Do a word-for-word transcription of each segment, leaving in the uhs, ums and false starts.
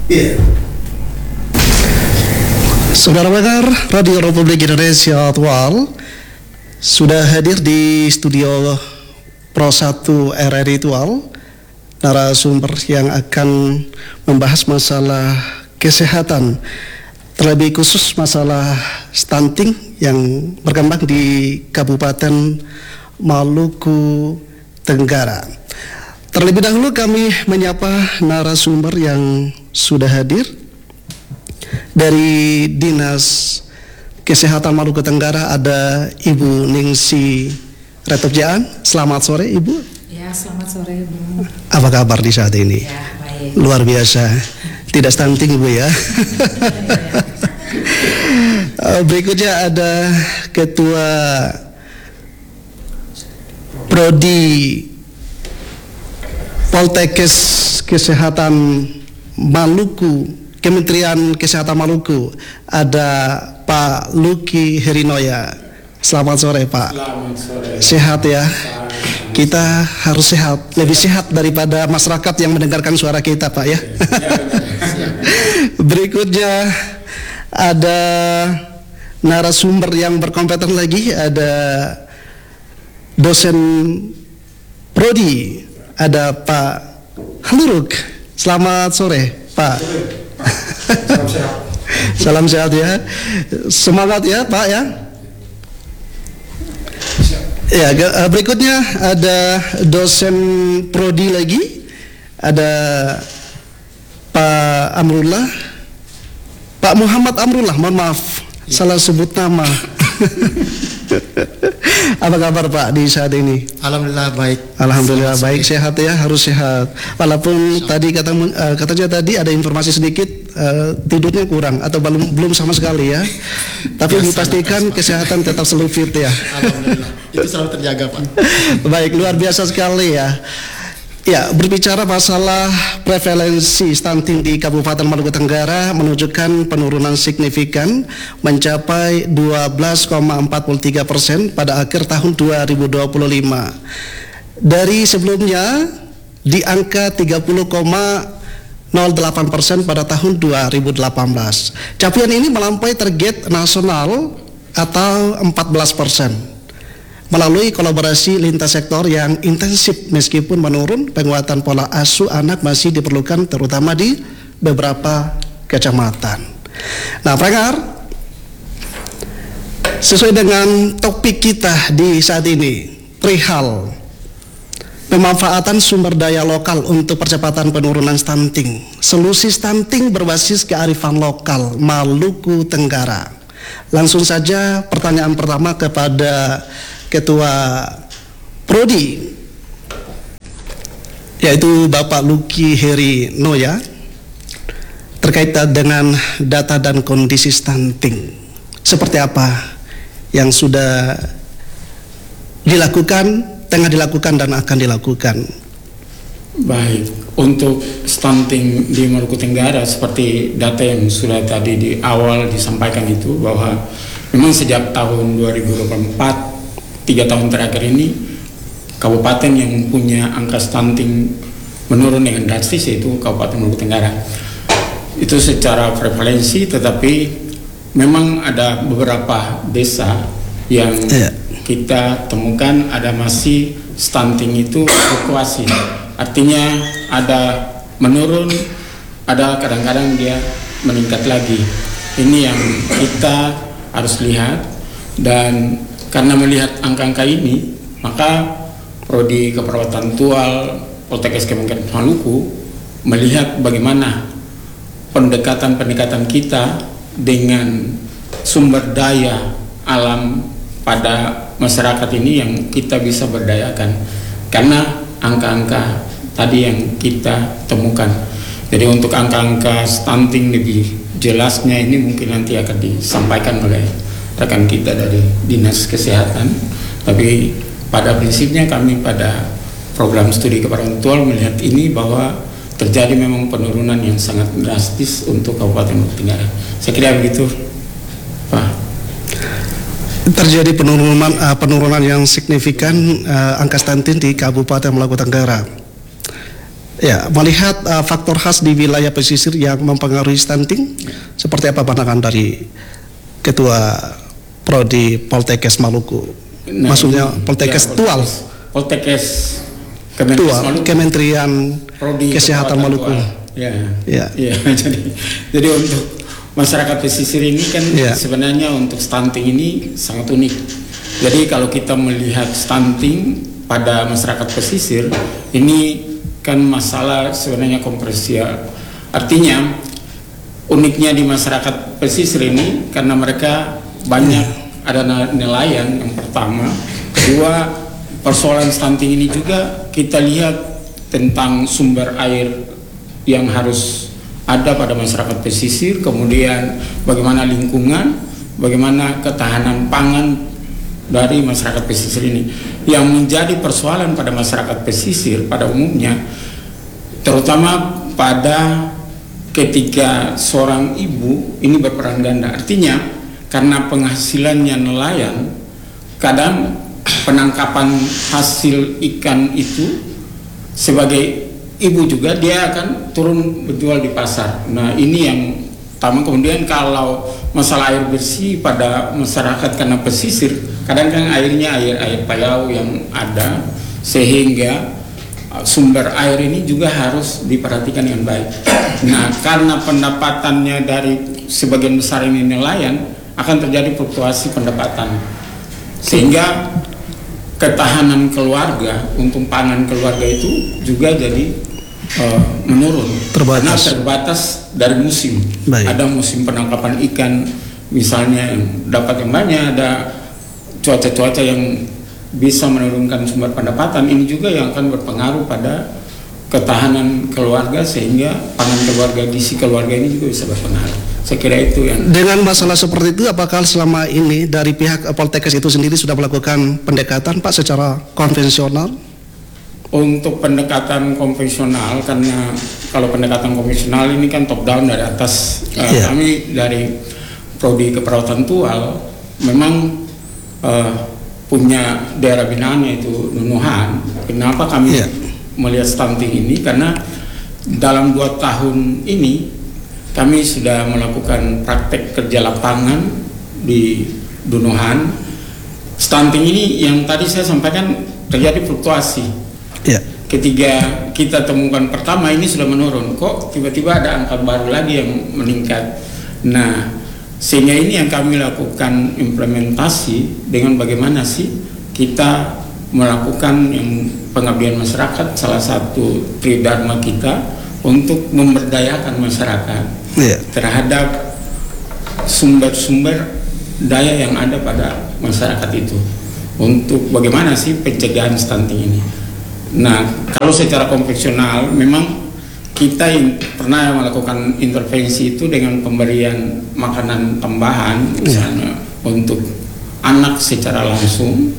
Iya. Saudara pendengar Radio Republik Indonesia Tual, sudah hadir di studio Pro satu R R I Tual narasumber yang akan membahas masalah kesehatan, terlebih khusus masalah stunting yang berkembang di Kabupaten Maluku Tenggara. Terlebih dahulu kami menyapa narasumber yang sudah hadir dari Dinas Kesehatan Maluku Tenggara. Ada Ibu Ningsi Retopjaan. Selamat sore Ibu. Ya, selamat sore Ibu. Apa kabar di saat ini? Ya, baik. Luar biasa. Tidak stunting Ibu ya. Berikutnya ada Ketua Prodi Poltekkes Kesehatan Maluku, Kementerian Kesehatan Maluku, ada Pak Luki Herinoya. Selamat sore Pak. Selamat sore. Sehat ya? Kita harus sehat, lebih sehat daripada masyarakat yang mendengarkan suara kita Pak ya. Berikutnya ada narasumber yang berkompeten lagi, ada dosen Prodi, ada Pak Haluruk. Selamat sore Pak. Salam sehat. Salam sehat ya. Semangat ya Pak ya. Ya, berikutnya ada dosen Prodi lagi, ada Pak Amrullah, Pak Muhammad Amrullah. Mohon maaf, salah sebut nama. Apa kabar Pak di saat ini? Alhamdulillah baik. Alhamdulillah baik, sehat ya, harus sehat. Walaupun tadi kata uh, katanya tadi ada informasi sedikit uh, tidurnya kurang atau belum belum sama sekali ya. Tapi dipastikan kesehatan tetap selalu fit ya. Alhamdulillah. Itu selalu terjaga Pak. Baik, luar biasa sekali ya. Ya, berbicara masalah prevalensi stunting di Kabupaten Maluku Tenggara menunjukkan penurunan signifikan mencapai dua belas koma empat tiga persen pada akhir tahun dua ribu dua puluh lima. Dari sebelumnya di angka tiga puluh koma nol delapan persen pada tahun dua ribu delapan belas. Capaian ini melampaui target nasional atau empat belas persen. Melalui kolaborasi lintas sektor yang intensif, meskipun menurun, penguatan pola asuh anak masih diperlukan terutama di beberapa kecamatan. Nah, pendengar, sesuai dengan topik kita di saat ini, perihal pemanfaatan sumber daya lokal untuk percepatan penurunan stunting, solusi stunting berbasis kearifan lokal Maluku Tenggara. Langsung saja pertanyaan pertama kepada Ketua Prodi, yaitu Bapak Luki Herinoya, terkait dengan data dan kondisi stunting. Seperti apa yang sudah dilakukan, tengah dilakukan dan akan dilakukan? Baik, untuk stunting di Maluku Tenggara seperti data yang sudah tadi di awal disampaikan itu, bahwa memang sejak tahun dua ribu dua puluh empat, tiga tahun terakhir ini, kabupaten yang mempunyai angka stunting menurun dengan drastis yaitu Kabupaten Maluku Tenggara. Itu secara prevalensi, tetapi memang ada beberapa desa yang yeah. kita temukan ada masih stunting itu fluktuasi. Artinya ada menurun, ada kadang-kadang dia meningkat lagi. Ini yang kita harus lihat, dan karena melihat angka-angka ini, maka Prodi Keperawatan Tual Poltekkes Kementerian Maluku melihat bagaimana pendekatan-pendekatan kita dengan sumber daya alam pada masyarakat ini yang kita bisa berdayakan. Karena angka-angka tadi yang kita temukan. Jadi untuk angka-angka stunting lebih jelasnya ini mungkin nanti akan disampaikan oleh rekan kita dari Dinas Kesehatan. Tapi pada prinsipnya kami pada program studi keperawatan tual melihat ini bahwa terjadi memang penurunan yang sangat drastis untuk Kabupaten Maluku Tenggara. Saya kira begitu, Pak. Terjadi penurunan uh, penurunan yang signifikan uh, angka stunting di Kabupaten Maluku Tenggara. Ya, melihat uh, faktor khas di wilayah pesisir yang mempengaruhi stunting, seperti apa pandangan dari Ketua Prodi Poltekkes Maluku? Nah, Maksudnya ini, Poltekkes ya, Tual. Poltekkes Kemenkes Tual, Maluku. Kementerian Prodi Kesehatan Maluku. Ya, ya, ya. jadi, jadi untuk masyarakat pesisir ini kan ya. sebenarnya untuk stunting ini sangat unik. Jadi kalau kita melihat stunting pada masyarakat pesisir ini kan masalah sebenarnya kontroversial. Artinya uniknya di masyarakat pesisir ini karena mereka banyak ya. ada nelayan yang pertama, kedua persoalan stunting ini juga kita lihat tentang sumber air yang harus ada pada masyarakat pesisir, kemudian bagaimana lingkungan, bagaimana ketahanan pangan dari masyarakat pesisir ini. Yang menjadi persoalan pada masyarakat pesisir pada umumnya, terutama pada ketika seorang ibu ini berperan ganda. Artinya karena penghasilannya nelayan, kadang penangkapan hasil ikan itu sebagai ibu juga dia akan turun berjual di pasar. Nah ini yang pertama. Kemudian kalau masalah air bersih pada masyarakat karena pesisir, kadang kan airnya air air payau yang ada, sehingga uh, sumber air ini juga harus diperhatikan dengan baik. Nah karena pendapatannya dari sebagian besar ini nelayan, akan terjadi fluktuasi pendapatan, sehingga ketahanan keluarga untuk pangan keluarga itu juga jadi uh, menurun. Terbatas. Karena terbatas dari musim. Baik. Ada musim penangkapan ikan misalnya yang dapat yang banyak, ada cuaca-cuaca yang bisa menurunkan sumber pendapatan. Ini juga yang akan berpengaruh pada ketahanan keluarga, sehingga pangan keluarga, gizi keluarga ini juga bisa berpengaruh. Saya kira itu yang. Dengan masalah seperti itu, apakah selama ini dari pihak Poltekkes itu sendiri sudah melakukan pendekatan Pak secara konvensional? Untuk pendekatan konvensional, karena kalau pendekatan konvensional ini kan top down dari atas. uh, yeah. Kami dari Prodi Keperawatan Tual memang uh, punya daerah binaannya itu Nunuhan. Kenapa kami yeah. melihat stunting ini? Karena dalam dua tahun ini kami sudah melakukan praktek kerja lapangan di Nunuhan. Stunting ini yang tadi saya sampaikan terjadi fluktuasi. Ya. Ketika kita temukan pertama ini sudah menurun, kok tiba-tiba ada angka baru lagi yang meningkat. Nah, sehingga ini yang kami lakukan implementasi dengan bagaimana sih kita melakukan yang pengabdian masyarakat, salah satu tridharma kita untuk memberdayakan masyarakat ya. terhadap sumber-sumber daya yang ada pada masyarakat itu, untuk bagaimana sih pencegahan stunting ini. Nah, kalau secara konvensional memang kita in, pernah melakukan intervensi itu dengan pemberian makanan tambahan misalnya ya. untuk anak secara langsung,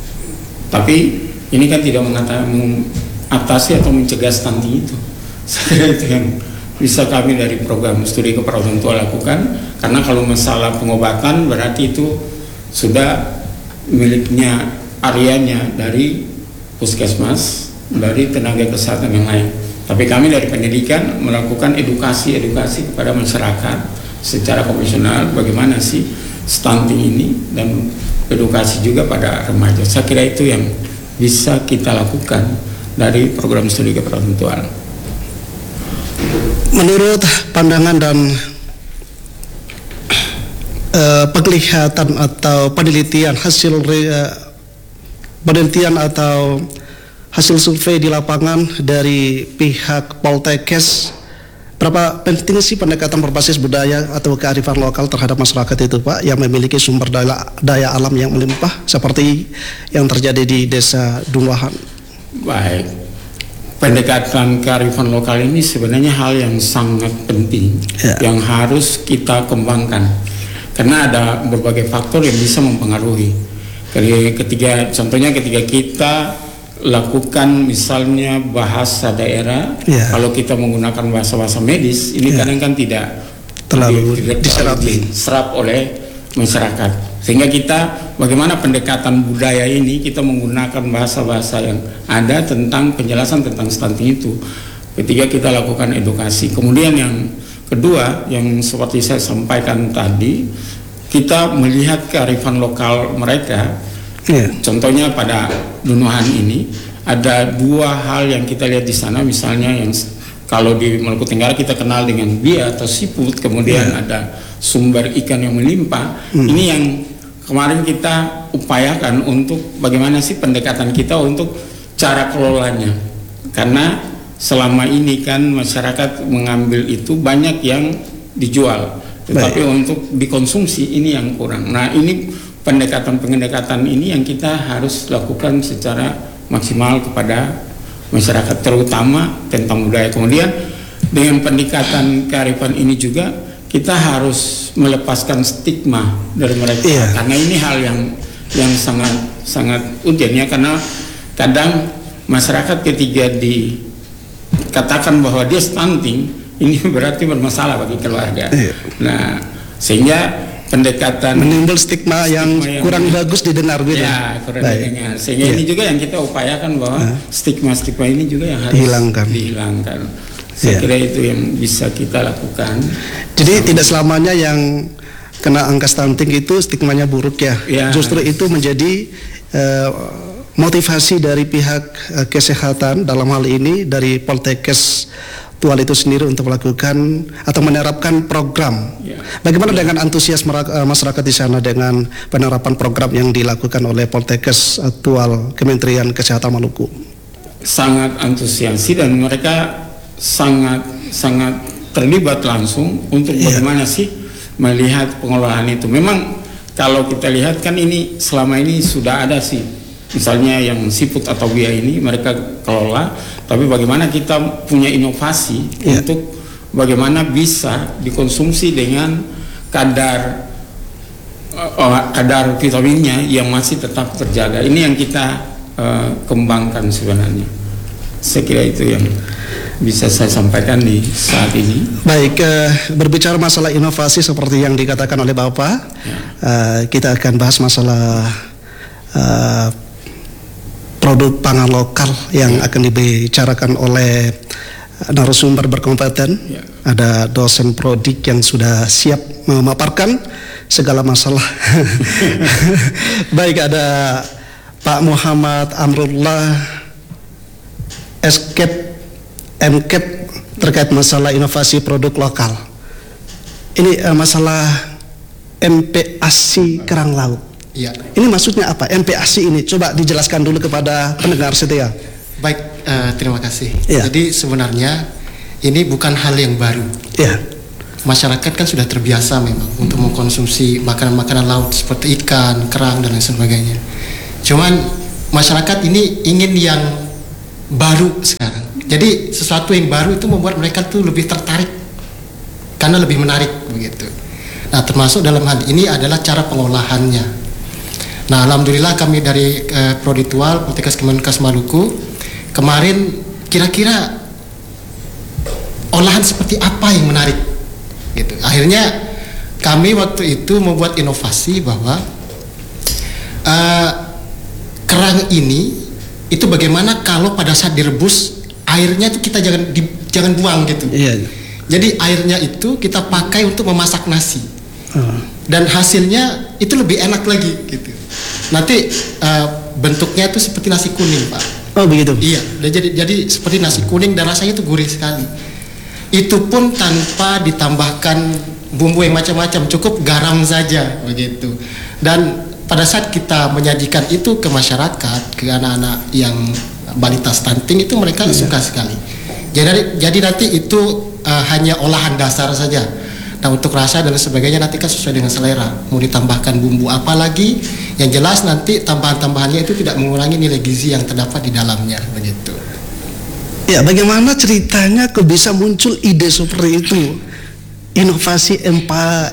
tapi ini kan tidak mengatasi atau mencegah stunting itu. Saya itu yang bisa kami dari program studi keperawatan tua lakukan, karena kalau masalah pengobatan berarti itu sudah miliknya areanya dari puskesmas, dari tenaga kesehatan yang lain. Tapi kami dari pendidikan melakukan edukasi-edukasi kepada masyarakat secara konvensional bagaimana sih stunting ini, dan edukasi juga pada remaja. Saya kira itu yang bisa kita lakukan dari program studi keperawatan tual. Menurut pandangan dan uh, penglihatan atau penelitian hasil uh, penelitian atau hasil survei di lapangan dari pihak Poltekkes, berapa penting sih pendekatan berbasis budaya atau kearifan lokal terhadap masyarakat itu Pak, yang memiliki sumber daya, daya alam yang melimpah seperti yang terjadi di desa Nunuhan? Baik, pendekatan kearifan lokal ini sebenarnya hal yang sangat penting ya. yang harus kita kembangkan, karena ada berbagai faktor yang bisa mempengaruhi. Ketika contohnya ketika kita lakukan misalnya bahasa daerah, ya. kalau kita menggunakan bahasa-bahasa medis ini ya. kadang kan tidak terlalu tidak diserap, diserap oleh masyarakat, sehingga kita bagaimana pendekatan budaya ini kita menggunakan bahasa-bahasa yang ada tentang penjelasan tentang stunting itu. Ketiga, kita lakukan edukasi. Kemudian yang kedua, yang seperti saya sampaikan tadi, kita melihat kearifan lokal mereka. Yeah. Contohnya pada Nunuhan ini ada dua hal yang kita lihat di sana. Misalnya yang kalau di Maluku Tenggara kita kenal dengan bia atau siput, kemudian yeah. ada sumber ikan yang melimpah. Mm. Ini yang kemarin kita upayakan untuk bagaimana sih pendekatan kita untuk cara kelolanya. Karena selama ini kan masyarakat mengambil itu banyak yang dijual, tetapi Baik. untuk dikonsumsi ini yang kurang. Nah, ini pendekatan-pendekatan ini yang kita harus lakukan secara maksimal kepada masyarakat, terutama tentang budaya. Kemudian dengan pendekatan kearifan ini juga kita harus melepaskan stigma dari mereka, yeah. karena ini hal yang yang sangat sangat urgent ya, karena kadang masyarakat ketika dikatakan bahwa dia stunting, ini berarti bermasalah bagi keluarga. Iya. Nah, sehingga pendekatan menimbul stigma, stigma yang, yang kurang bagus didengar gitu. Ya, kurang didengar. Sehingga iya. ini juga yang kita upayakan bahwa stigma-stigma ini juga yang harus dihilangkan. dihilangkan. Saya iya. kira itu yang bisa kita lakukan. Jadi Sama. tidak selamanya yang kena angka stunting itu stigmanya buruk ya. ya. Justru itu menjadi uh, motivasi dari pihak uh, kesehatan, dalam hal ini dari Poltekkes Tual itu sendiri untuk melakukan atau menerapkan program. Ya. Bagaimana ya. dengan antusias uh, masyarakat di sana dengan penerapan program yang dilakukan oleh Poltekkes uh, Tual Kementerian Kesehatan Maluku? Sangat antusiasi dan mereka sangat sangat terlibat langsung untuk ya. bagaimana sih melihat pengelolaan itu. Memang kalau kita lihat kan ini selama ini sudah ada sih, misalnya yang siput atau bia ini mereka kelola, tapi bagaimana kita punya inovasi yeah. untuk bagaimana bisa dikonsumsi dengan kadar uh, kadar vitaminnya yang masih tetap terjaga. Ini yang kita uh, kembangkan sebenarnya. Saya kira itu yang bisa saya sampaikan di saat ini. Baik, uh, berbicara masalah inovasi seperti yang dikatakan oleh Bapak, ya. uh, kita akan bahas masalah uh, produk pangan lokal yang akan dibicarakan oleh narasumber berkompeten. Ya. Ada dosen prodik yang sudah siap memaparkan segala masalah. Baik, ada Pak Muhammad Amrullah Escape M K E P terkait masalah inovasi produk lokal. Ini uh, masalah M P A S I kerang laut. Iya. Ini maksudnya apa? M P A S I ini coba dijelaskan dulu kepada pendengar setia. Baik, uh, terima kasih. Ya. Jadi sebenarnya ini bukan hal yang baru. Ya. Masyarakat kan sudah terbiasa memang hmm. untuk mengkonsumsi makanan-makanan laut seperti ikan, kerang dan lain sebagainya. Cuman masyarakat ini ingin yang baru sekarang. Jadi sesuatu yang baru itu membuat mereka tuh lebih tertarik karena lebih menarik begitu. Nah, termasuk dalam hal ini adalah cara pengolahannya. Nah, alhamdulillah kami dari eh, Proditual Poltekkes Kemenkes Maluku kemarin kira-kira olahan seperti apa yang menarik gitu. Akhirnya kami waktu itu membuat inovasi bahwa eh, kerang ini itu bagaimana kalau pada saat direbus airnya itu kita jangan di, jangan buang gitu. Iya. Jadi airnya itu kita pakai untuk memasak nasi. Uh. Dan hasilnya itu lebih enak lagi gitu. Nanti uh, bentuknya itu seperti nasi kuning, Pak. Oh, begitu. Iya, dan jadi jadi seperti nasi kuning dan rasanya itu gurih sekali. Itu pun tanpa ditambahkan bumbu yang macam-macam, cukup garam saja begitu. Dan pada saat kita menyajikan itu ke masyarakat, ke anak-anak yang balita stunting itu mereka yeah. suka sekali. Jadi jadi nanti itu uh, hanya olahan dasar saja. Nah, untuk rasa dan sebagainya nanti kan sesuai dengan selera. Mau ditambahkan bumbu apa lagi? Yang jelas nanti tambahan-tambahannya itu tidak mengurangi nilai gizi yang terdapat di dalamnya begitu. Ya, bagaimana ceritanya kok bisa muncul ide seperti itu? Inovasi M P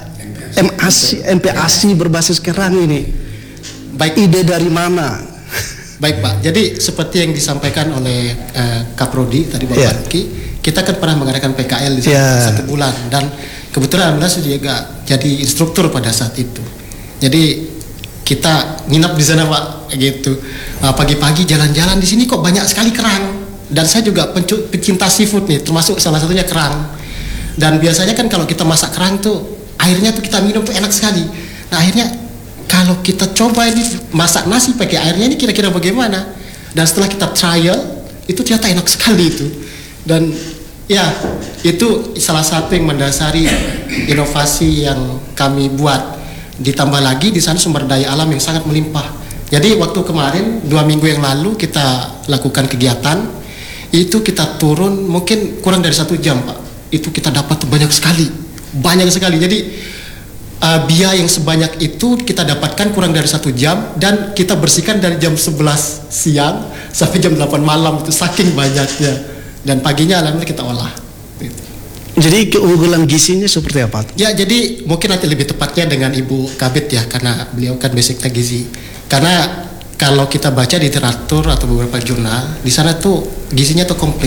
A S I berbasis kerang ini. Baik, ide dari mana? Baik, Pak. Jadi seperti yang disampaikan oleh uh, Kaprodi tadi Bapak yeah. Luki, kita kan pernah mengadakan P K L di sana yeah. satu bulan dan kebetulan Alhamdulillah saya juga jadi instruktur pada saat itu. Jadi kita nginap di sana, Pak, gitu. Nah, pagi-pagi jalan-jalan di sini kok banyak sekali kerang. dan saya juga pencu- pecinta seafood nih, termasuk salah satunya kerang. Dan biasanya kan kalau kita masak kerang tuh airnya tuh kita minum tuh enak sekali. Nah akhirnya kalau kita coba ini masak nasi pakai airnya ini kira-kira bagaimana? Dan setelah kita trial itu ternyata enak sekali itu. Dan ya itu salah satu yang mendasari inovasi yang kami buat. Ditambah lagi di sana sumber daya alam yang sangat melimpah. Jadi waktu kemarin dua minggu yang lalu kita lakukan kegiatan itu kita turun mungkin kurang dari satu jam Pak. Itu kita dapat banyak sekali, banyak sekali. Jadi uh, biaya yang sebanyak itu kita dapatkan kurang dari satu jam dan kita bersihkan dari jam sebelas siang sampai jam delapan malam itu saking banyaknya. Dan paginya alhamdulillah kita olah. Gitu. Jadi keunggulan gizinya seperti apa? Ya jadi mungkin nanti lebih tepatnya dengan Ibu Kabit ya karena beliau kan basicnya gizi. Karena kalau kita baca di literatur atau beberapa jurnal di sana tuh gizinya tuh komplit.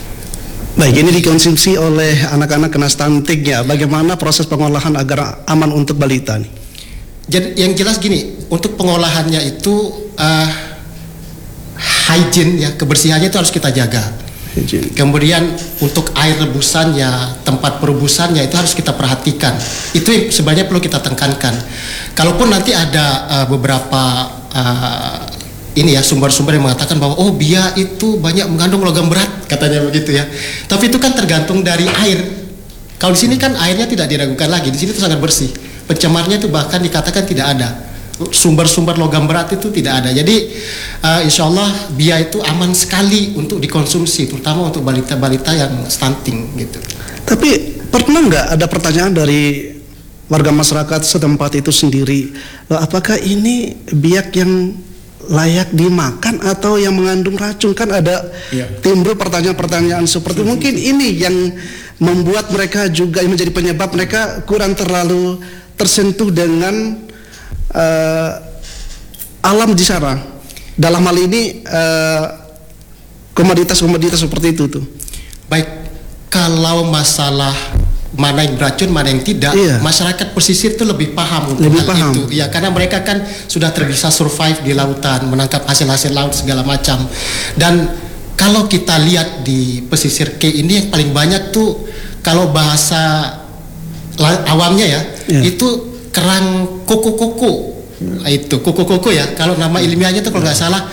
Baik, ini dikonsumsi oleh anak-anak kena stunting ya. Bagaimana proses pengolahan agar aman untuk balita nih? Jadi yang jelas gini, untuk pengolahannya itu uh, hygiene ya, kebersihannya itu harus kita jaga. Hygiene. Kemudian untuk air rebusannya, tempat perebusannya itu harus kita perhatikan. Itu yang sebenarnya perlu kita tekankan. Kalaupun nanti ada uh, beberapa uh, ini ya sumber-sumber yang mengatakan bahwa oh bia itu banyak mengandung logam berat katanya begitu ya. Tapi itu kan tergantung dari air. Kalau di sini kan airnya tidak diragukan lagi. Di sini itu sangat bersih. Pencemarnya itu bahkan dikatakan tidak ada. Sumber-sumber logam berat itu tidak ada. Jadi uh, insya Allah bia itu aman sekali untuk dikonsumsi, terutama untuk balita-balita yang stunting gitu. Tapi pernah nggak ada pertanyaan dari warga masyarakat setempat itu sendiri, loh, apakah ini biak yang layak dimakan atau yang mengandung racun? Kan ada Ya. timbul pertanyaan-pertanyaan seperti itu. Mungkin ini yang membuat mereka juga yang menjadi penyebab mereka kurang terlalu tersentuh dengan uh, alam di sana. Dalam hal ini uh, komoditas-komoditas seperti itu tuh. Baik, kalau masalah mana yang beracun, mana yang tidak, Iya. masyarakat pesisir itu lebih paham untuk Lebih hal paham. itu. Ya, karena mereka kan sudah terbiasa survive di lautan, menangkap hasil-hasil laut segala macam. Dan kalau kita lihat di pesisir K ini yang paling banyak tuh kalau bahasa la- awamnya ya, Iya. itu kerang koko-koko. Nah, itu koko-koko ya. Kalau nama ilmiahnya tuh kalau nggak salah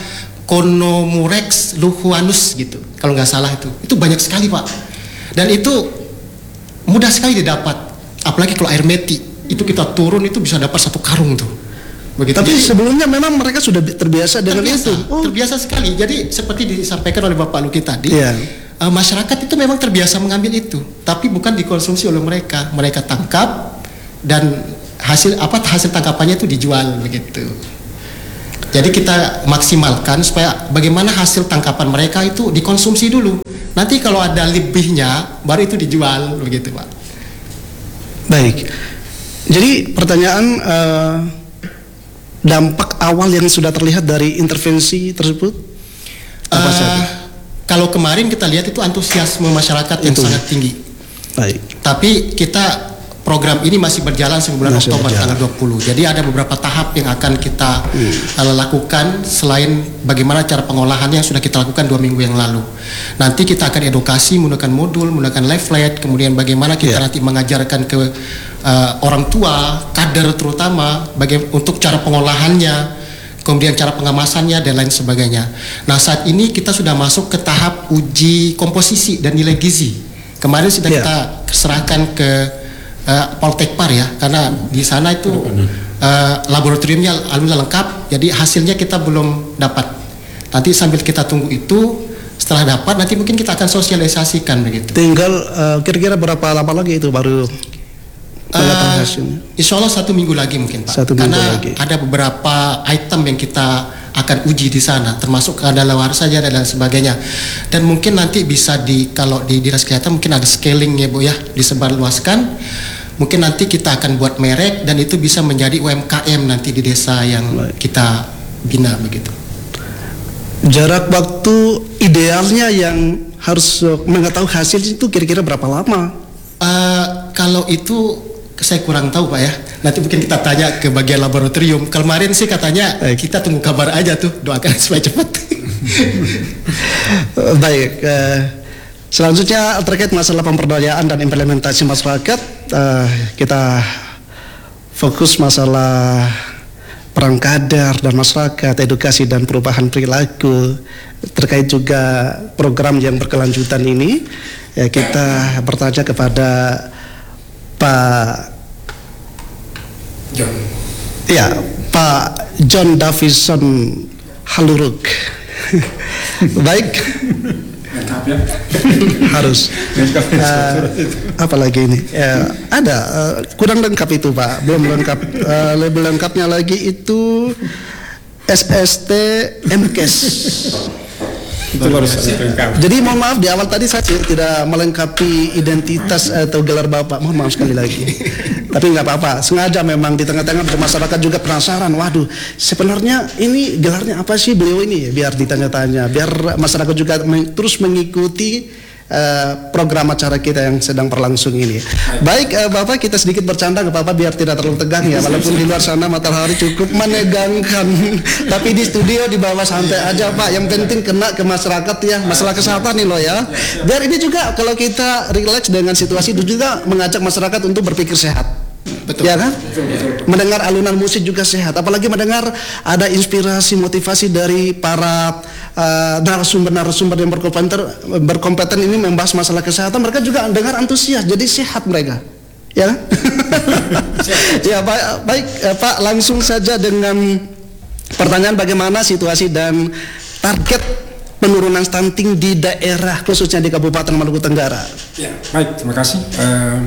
Conomurex luhuanus gitu. Kalau nggak salah itu. Itu banyak sekali, Pak. Dan itu mudah sekali didapat, apalagi kalau air meti itu kita turun itu bisa dapat satu karung tuh. Begitu. Tapi Jadi, sebelumnya memang mereka sudah terbiasa dengan terbiasa, itu. Oh, terbiasa sekali. Jadi seperti disampaikan oleh Bapak Luki tadi, Iya. eh, masyarakat itu memang terbiasa mengambil itu, tapi bukan dikonsumsi oleh mereka. Mereka tangkap dan hasil apa hasil tangkapannya itu dijual begitu. Jadi kita maksimalkan supaya bagaimana hasil tangkapan mereka itu dikonsumsi dulu. Nanti kalau ada lebihnya baru itu dijual begitu, Pak. baik. Jadi pertanyaan eh, dampak awal yang sudah terlihat dari intervensi tersebut apa Eh, saja? Kalau kemarin kita lihat itu antusiasme masyarakat yang Itu. sangat tinggi. Baik. Tapi kita program ini masih berjalan sampai bulan Masih Oktober berjalan. tanggal dua puluh. Jadi ada beberapa tahap yang akan kita uh, lakukan selain bagaimana cara pengolahannya yang sudah kita lakukan dua minggu yang lalu. Nanti kita akan edukasi menggunakan modul, menggunakan leaflet, kemudian bagaimana kita Yeah. nanti mengajarkan ke uh, orang tua, kader terutama, baga- untuk cara pengolahannya, kemudian cara pengemasannya dan lain sebagainya. Nah saat ini kita sudah masuk ke tahap uji komposisi dan nilai gizi. Kemarin sudah Yeah. kita serahkan ke Uh, Poltekpar ya, karena di sana itu uh, laboratoriumnya alhamdulillah lengkap, jadi hasilnya kita belum dapat. Nanti sambil kita tunggu itu, setelah dapat nanti mungkin kita akan sosialisasikan begitu. Tinggal eh, kira-kira berapa lama lagi itu baru kelihatan Uh, hasilnya? Insya Allah satu minggu lagi mungkin Pak, Satu minggu karena lagi. ada beberapa item yang kita akan uji di sana, termasuk kadaluarsa saja dan lain sebagainya. Dan mungkin nanti bisa di kalau di dinas kesehatan mungkin ada scaling ya Bu ya, disebarluaskan. Mungkin nanti kita akan buat merek dan itu bisa menjadi U M K M nanti di desa yang Baik. kita bina begitu. Jarak waktu idealnya yang harus eh, mengetahui hasil itu kira-kira berapa lama? Uh, kalau itu saya kurang tahu Pak ya. Nanti mungkin kita tanya ke bagian laboratorium. Kemarin sih katanya Baik. kita tunggu kabar aja tuh, doakan supaya cepat. Baik, eh, selanjutnya terkait masalah pemberdayaan dan implementasi masyarakat, eh, kita fokus masalah perang kadar dan masyarakat, edukasi dan perubahan perilaku. Terkait juga program yang berkelanjutan ini, ya, kita bertanya kepada Pak John. Ya, Pak John Davison Haluruk. Baik. Lengkap ya. Harus. Uh, apalagi ini? Ya, ada uh, kurang lengkap itu, Pak. Belum lengkap. Uh, lebih lengkapnya lagi itu S S T M K E S. Itu baru lengkap. Jadi mohon maaf di awal tadi saya tidak melengkapi identitas atau gelar Bapak. Mohon maaf sekali lagi. Tapi nggak apa-apa. Sengaja memang di tengah-tengah masyarakat juga penasaran. Waduh, sebenarnya ini gelarnya apa sih beliau ini? Biar ditanya-tanya, biar masyarakat juga men- terus mengikuti uh, program acara kita yang sedang berlangsung ini. Baik, uh, Bapak, kita sedikit bercanda ke Bapak biar tidak terlalu tegang ya. Walaupun di luar sana matahari cukup menegangkan, tapi di studio di bawah santai aja, Pak. Yang penting kena ke masyarakat ya, masalah kesehatan nih loh ya. Biar ini juga kalau kita relax dengan situasi itu juga mengajak masyarakat untuk berpikir sehat. Betul. Ya kan? Mendengar alunan musik juga sehat. Apalagi mendengar ada inspirasi, motivasi dari para uh, narasumber-narasumber yang berkompeten, berkompeten ini membahas masalah kesehatan. Mereka juga dengar antusias, jadi sehat mereka. Ya kan? Ya, baik, baik uh, Pak, langsung saja dengan pertanyaan bagaimana situasi dan target penurunan stunting di daerah khususnya di Kabupaten Maluku Tenggara. Ya, baik, terima kasih. Uh,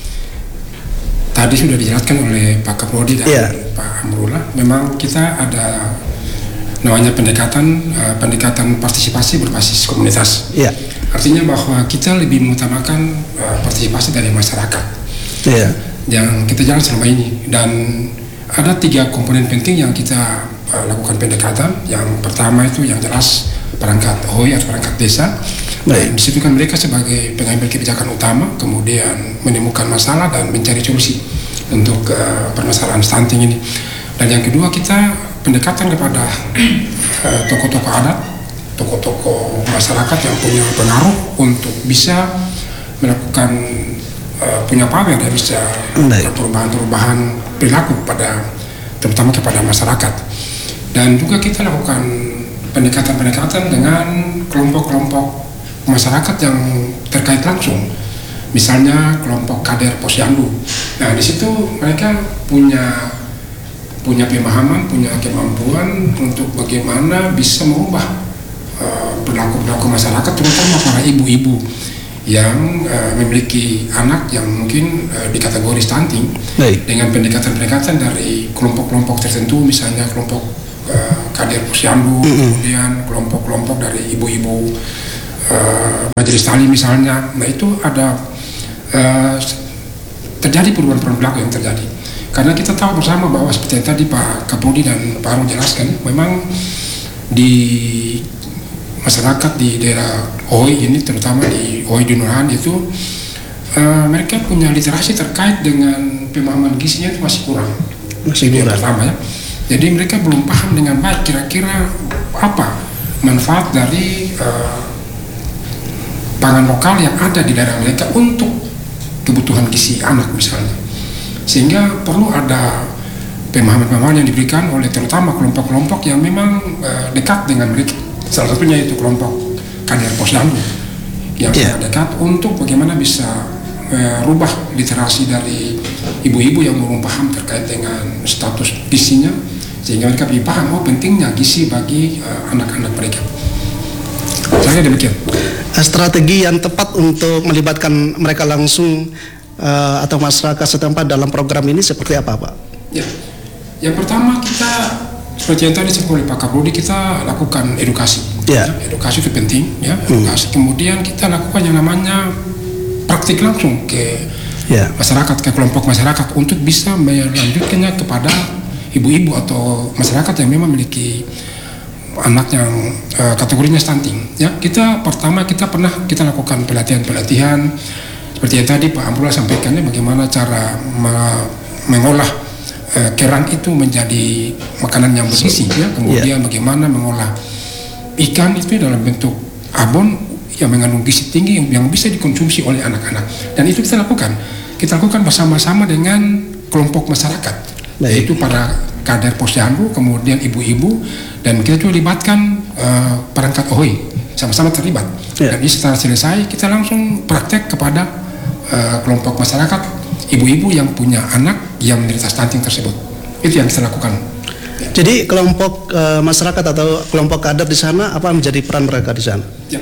Tadi sudah dijelaskan oleh Pak Kaprodi dan yeah. Pak Amrullah. Memang kita ada namanya pendekatan uh, pendekatan partisipasi berbasis komunitas. Yeah. Artinya bahwa kita lebih mengutamakan uh, partisipasi dari masyarakat. Yeah. Yang kita jalan selama ini. Dan ada tiga komponen penting yang kita uh, lakukan pendekatan. Yang pertama itu yang jelas perangkat H O I atau perangkat desa. Baik. Di situ kan mereka sebagai pengambil kebijakan utama, kemudian menemukan masalah dan mencari solusi untuk uh, permasalahan stunting ini. Dan yang kedua, kita pendekatan kepada uh, tokoh-tokoh adat, tokoh-tokoh masyarakat yang punya pengaruh untuk bisa melakukan uh, punya power ya, bisa perubahan-perubahan perilaku pada terutama kepada masyarakat. Dan juga kita lakukan pendekatan-pendekatan dengan kelompok-kelompok masyarakat yang terkait langsung, misalnya kelompok kader posyandu. Nah, di situ mereka punya punya pemahaman, punya kemampuan untuk bagaimana bisa merubah uh, perilaku-perilaku masyarakat, terutama para ibu-ibu yang uh, memiliki anak yang mungkin uh, dikategori stunting. Baik. Dengan pendekatan-pendekatan dari kelompok-kelompok tertentu, misalnya kelompok uh, kader posyandu, mm-hmm. kemudian kelompok-kelompok dari ibu-ibu Uh, majelis tali misalnya. Nah, itu ada uh, terjadi perubahan-perubahan perilaku yang terjadi karena kita tahu bersama bahwa seperti yang tadi Pak Kapolri dan Pak Arul jelaskan, memang di masyarakat di daerah O I ini, terutama di O I di Nurahan itu uh, mereka punya literasi terkait dengan pemahaman gizinya itu masih kurang, masih kurang pertama ya. Jadi mereka belum paham dengan baik kira-kira apa manfaat dari uh, pangan lokal yang ada di daerah mereka untuk kebutuhan gizi anak misalnya. Sehingga perlu ada pemahaman-pemahaman yang diberikan oleh terutama kelompok-kelompok yang memang uh, dekat dengan mereka. Salah satunya itu kelompok kader posyandu yang yeah. sangat dekat untuk bagaimana bisa uh, rubah literasi dari ibu-ibu yang belum paham terkait dengan status gizinya, sehingga mereka lebih paham oh pentingnya gizi bagi uh, anak-anak mereka. Saya demikian. Strategi yang tepat untuk melibatkan mereka langsung uh, atau masyarakat setempat dalam program ini seperti apa, Pak? Ya, yang pertama kita seperti yang tadi disebut oleh Pak Kapolri, kita lakukan edukasi. Ya. Ya, edukasi itu penting, ya. Edukasi. Hmm. Kemudian kita lakukan yang namanya praktik langsung ke ya. masyarakat, ke kelompok masyarakat untuk bisa melanjutkannya kepada ibu-ibu atau masyarakat yang memang memiliki anak yang uh, kategorinya stunting. Ya, kita pertama kita pernah kita lakukan pelatihan-pelatihan seperti yang tadi Pak Amrullah sampaikannya, bagaimana cara me- mengolah uh, kerang itu menjadi makanan yang bergizi. Ya, kemudian yeah. bagaimana mengolah ikan itu dalam bentuk abon yang mengandung gizi tinggi yang, yang bisa dikonsumsi oleh anak-anak, dan itu kita lakukan kita lakukan bersama-sama dengan kelompok masyarakat. Baik. Yaitu para kader posyandu, kemudian ibu-ibu, dan kita juga libatkan uh, perangkat O H I sama-sama terlibat. Ya. Dan setelah selesai kita langsung praktek kepada uh, kelompok masyarakat, ibu-ibu yang punya anak yang menderita stunting tersebut. Itu yang kita lakukan. Ya. Jadi kelompok uh, masyarakat atau kelompok kader di sana, apa menjadi peran mereka di sana? Ya.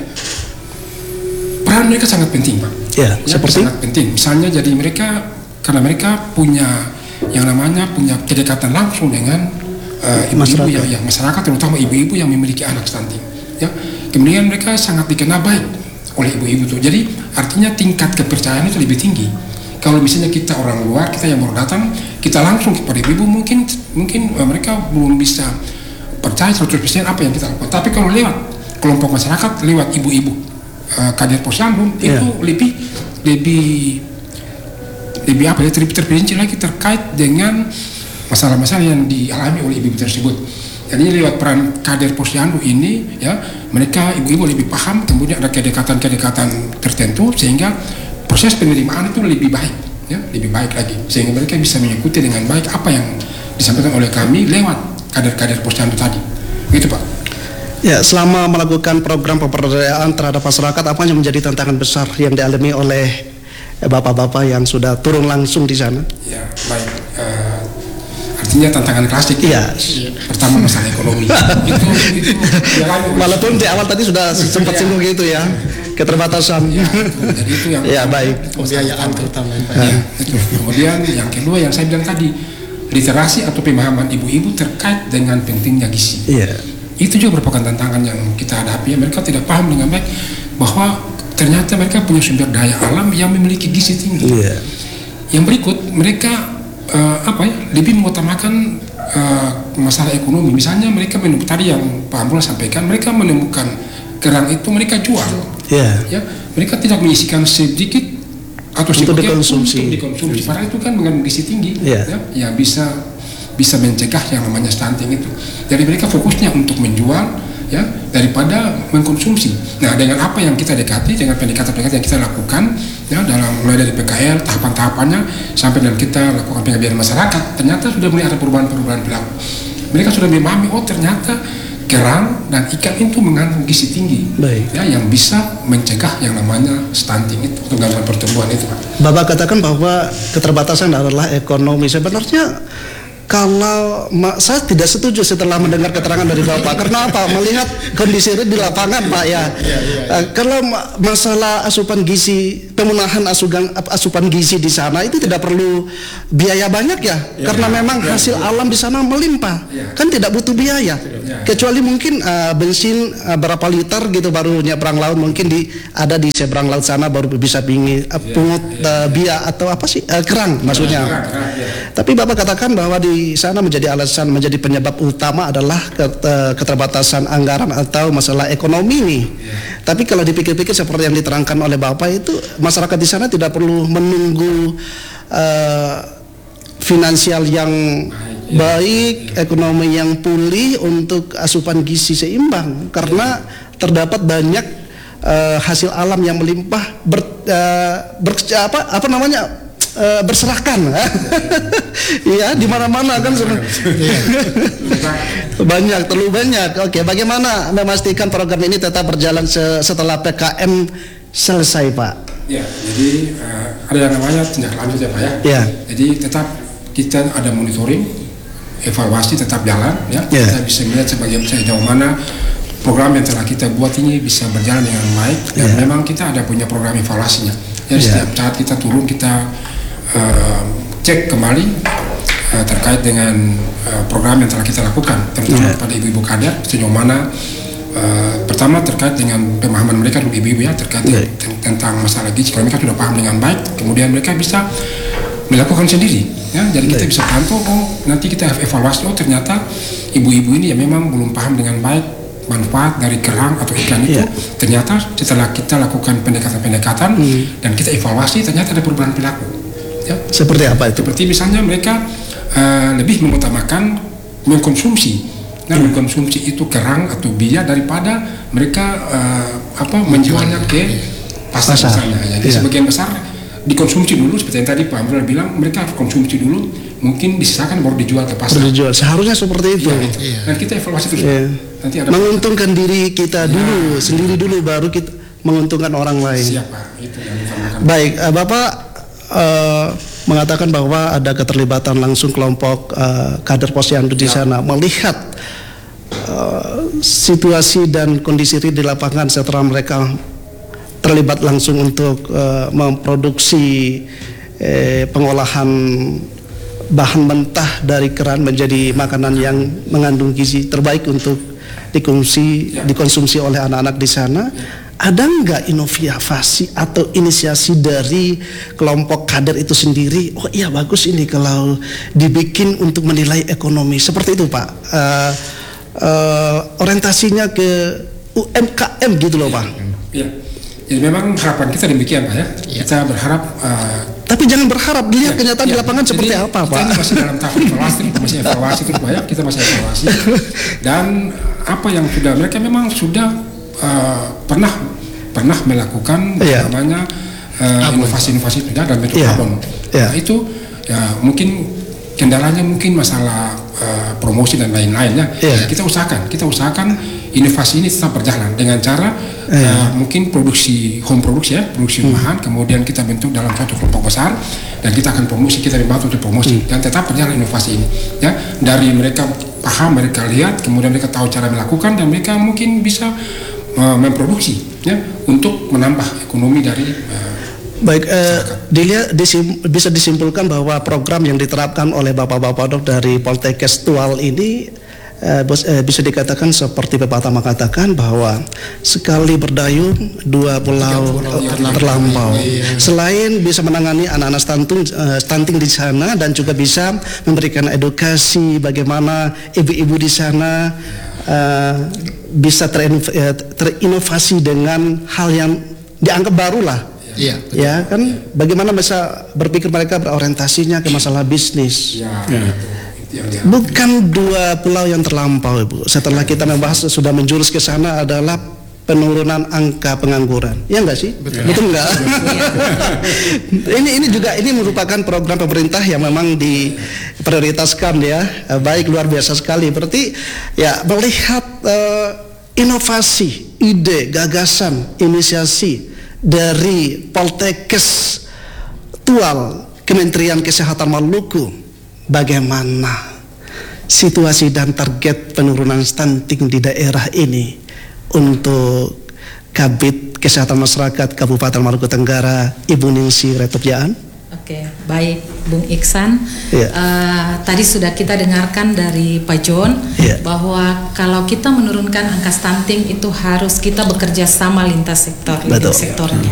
Peran mereka sangat penting, Pak. Ya, ya seperti sangat penting. Misalnya jadi mereka, karena mereka punya yang namanya punya kedekatan langsung dengan uh, ibu-ibu yang, yang masyarakat, terutama ibu-ibu yang memiliki anak stunting. Ya, kemudian mereka sangat dikenal baik oleh ibu-ibu itu. Jadi artinya tingkat kepercayaan itu lebih tinggi. Kalau misalnya kita orang luar, kita yang baru datang, kita langsung kepada ibu-ibu, mungkin mungkin uh, mereka belum bisa percaya seratus persen apa yang kita lakukan. Tapi kalau lewat kelompok masyarakat, lewat ibu-ibu Uh, kader posyandu, yeah, itu lebih lebih lebih apa ya, lebih terperinci lagi terkait dengan masalah-masalah yang dialami oleh ibu-ibu tersebut. Jadi lewat peran kader posyandu ini, ya, mereka ibu-ibu lebih paham, kemudian ada kedekatan-kedekatan tertentu sehingga proses penerimaan itu lebih baik, ya, lebih baik lagi, sehingga mereka bisa mengikuti dengan baik apa yang disampaikan oleh kami lewat kader-kader posyandu tadi. Gitu, Pak. Ya, selama melakukan program pemberdayaan terhadap masyarakat, apa yang menjadi tantangan besar yang dialami oleh bapak-bapak yang sudah turun langsung di sana? Ya, baik. Uh, artinya tantangan klasik. Ya. Pertama masalah ekonomi. itu, itu Walaupun di awal tadi sudah sempat singgung gitu ya, keterbatasan. Ya, jadi itu yang ya, baik. Pembiayaan terutama. Ya, itu. Kemudian yang kedua yang saya bilang tadi, literasi atau pemahaman ibu-ibu terkait dengan pentingnya gizi. Iya. Itu juga merupakan tantangan yang kita hadapi. Mereka tidak paham dengan baik bahwa ternyata mereka punya sumber daya alam yang memiliki gizi tinggi. Yeah. Yang berikut, mereka uh, apa ya, lebih mengutamakan uh, masalah ekonomi. Misalnya mereka menemukan, tadi yang Pak Amrul sampaikan, mereka menemukan kerang itu mereka jual. Yeah. Ya, mereka tidak menyisikan sedikit atau untuk sebagian dikonsumsi. Untuk dikonsumsi. Padahal itu kan mengandung gizi tinggi. Yeah. Ya, yang bisa bisa mencegah yang namanya stunting itu. Jadi mereka fokusnya untuk menjual, ya, daripada mengkonsumsi. Nah, dengan apa yang kita dekati, dengan pendekatan-pendekatan yang kita lakukan, ya, dalam mulai dari P K L tahapan-tahapannya sampai dan kita lakukan pengabdian masyarakat, ternyata sudah mulai ada perubahan-perubahan perilaku. Mereka sudah memahami, oh ternyata kerang dan ikan itu mengandung gizi tinggi, baik, ya, yang bisa mencegah yang namanya stunting itu, atau gangguan pertumbuhan itu, Pak. Bapak katakan bahwa keterbatasan adalah ekonomi. Sebenarnya kalau ma, saya tidak setuju setelah mendengar keterangan dari Bapak. Karena apa? Melihat kondisi di lapangan, Pak, ya. ya, ya, ya. Uh, kalau ma masalah asupan gizi, pemenuhan asupan, asupan gizi di sana itu tidak perlu biaya banyak ya, ya karena ya, memang ya, hasil ya. alam di sana melimpah, ya. Kan tidak butuh biaya. Ya. Kecuali mungkin uh, bensin uh, berapa liter gitu baru nyebrang laut, mungkin di ada di seberang laut sana baru bisa bingi uh, pungut uh, bia atau apa sih uh, kerang maksudnya. Ya, ya, ya. Tapi Bapak katakan bahwa di di sana menjadi alasan, menjadi penyebab utama adalah keterbatasan anggaran atau masalah ekonomi nih. Yeah. Tapi kalau dipikir-pikir seperti yang diterangkan oleh Bapak itu, masyarakat di sana tidak perlu menunggu uh, finansial yang baik, ekonomi yang pulih untuk asupan gizi seimbang, karena terdapat banyak uh, hasil alam yang melimpah ber, uh, ber, apa apa namanya Uh, berserakan, ya, di mana-mana kan banyak, terlalu banyak. Oke, bagaimana memastikan program ini tetap berjalan se setelah P K M selesai, Pak? Ya, jadi uh, ada yang namanya tindak lanjut ya, Pak, ya. Ya. Jadi tetap kita ada monitoring, evaluasi tetap jalan, ya. Ya. Kita bisa melihat sebagai sejauh mana program yang telah kita buat ini bisa berjalan dengan baik, dan ya. Memang kita ada punya program evaluasinya. Jadi ya. Setiap saat kita turun, kita Uh, cek kembali uh, terkait dengan uh, program yang telah kita lakukan, terutama yeah. pada ibu-ibu kader sejauh mana uh, pertama terkait dengan pemahaman mereka dulu ibu-ibu ya terkait yeah. tentang masalah gizi. Kalau mereka sudah paham dengan baik, kemudian mereka bisa melakukan sendiri, ya. Jadi kita yeah. bisa pantau, oh nanti kita evaluasi, oh ternyata ibu-ibu ini ya memang belum paham dengan baik manfaat dari kerang atau ikan itu. Yeah. Ternyata setelah kita lakukan pendekatan-pendekatan mm. dan kita evaluasi, ternyata ada perubahan perilaku. Ya. Seperti apa itu? Seperti misalnya mereka uh, lebih mengutamakan mengkonsumsi nah, mengkonsumsi itu kerang atau bia daripada mereka uh, apa menjualnya ke pasar Pasar. misalnya. Jadi Iya. sebagian besar dikonsumsi dulu seperti yang tadi Pak Amrul bilang, mereka harus konsumsi dulu, mungkin disisakan baru dijual ke pasar. Berjual. Seharusnya seperti itu. Iya, itu. Iya. Dan kita evaluasi terus. Iya. Nanti ada Menguntungkan diri kita dulu, sendiri dulu, baru kita menguntungkan orang lain. siapa itu yang informakan. Baik, eh, Bapak eh, mengatakan bahwa ada keterlibatan langsung kelompok eh, kader Posyandu di Ya. sana. Melihat eh, situasi dan kondisi real di lapangan setelah mereka terlibat langsung untuk eh, memproduksi eh, pengolahan bahan mentah dari keran menjadi makanan yang mengandung gizi terbaik untuk dikonsumsi dikonsumsi oleh anak-anak di sana. Ada nggak inovasi atau inisiasi dari kelompok kader itu sendiri? Oh iya, bagus ini kalau dibikin untuk menilai ekonomi seperti itu, Pak. Uh, uh, orientasinya ke U M K M gitu loh, Pak. Iya. Jadi memang harapan kita demikian Pak ya. Kita berharap uh, Tapi jangan berharap, lihat kenyataan di ya, lapangan jadi seperti apa, kita Pak. ini masih dalam tahap evaluasi, masih evaluasi terus Pak ya. Kita masih evaluasi. Dan apa yang sudah mereka memang sudah uh, pernah pernah melakukan Iya. namanya uh, inovasi-inovasi tidak dalam bentuk Iya. abon. Iya. Nah, itu ya mungkin kendalanya mungkin masalah uh, promosi dan lain-lainnya. Iya. Kita usahakan, kita usahakan inovasi ini tetap berjalan dengan cara Iya. uh, mungkin produksi home produksi ya, produksi rumahan, kemudian kita bentuk dalam suatu kelompok besar dan kita akan promosi, kita membantu untuk promosi dan tetap berjalan inovasi ini. Ya, dari mereka paham, mereka lihat, kemudian mereka tahu cara melakukan dan mereka mungkin bisa uh, memproduksi ya untuk menambah ekonomi dari uh, Baik, eh, dilihat disim, bisa disimpulkan bahwa program yang diterapkan oleh bapak-bapak dok dari Poltekkes Tual ini eh, bos, eh, bisa dikatakan seperti pepatah mengatakan bahwa sekali berdayung dua pulau eh, terlampau. Selain bisa menangani anak-anak stunting, eh, stunting di sana dan juga bisa memberikan edukasi bagaimana ibu-ibu di sana eh, bisa terinov- eh, terinovasi dengan hal yang dianggap baru lah. Iya. Ya kan, bagaimana bisa berpikir mereka berorientasinya ke masalah bisnis. ya, itu yang dia- Bukan dua pulau yang terlampau, Ibu. Setelah kita membahas sudah menjurus ke sana adalah penurunan angka pengangguran. Ya enggak sih? Betul, Betul enggak? ini ini juga ini merupakan program pemerintah yang memang diprioritaskan ya. Eh, Baik, luar biasa sekali. Berarti ya melihat eh, inovasi, ide, gagasan, inisiasi dari Poltekkes Tual Kementerian Kesehatan Maluku, bagaimana situasi dan target penurunan stunting di daerah ini untuk Kabid Kesehatan Masyarakat Kabupaten Maluku Tenggara, Ibu Ningsi Retopjaan. Oke, baik Bung Iksan. Iya. Eh, tadi sudah kita dengarkan dari Pak John Iya. bahwa kalau kita menurunkan angka stunting itu harus kita bekerja sama lintas sektor, Betul. lintas sektornya.